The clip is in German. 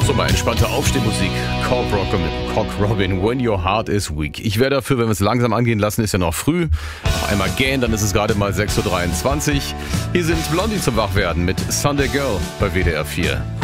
So, mal entspannte Aufstehmusik. Cock Robin, When Your Heart Is Weak. Ich wäre dafür, wenn wir es langsam angehen lassen, ist ja noch früh. Noch einmal gähnen, dann ist es gerade mal 6.23 Uhr. Hier sind Blondie zum Wachwerden mit Sunday Girl bei WDR 4.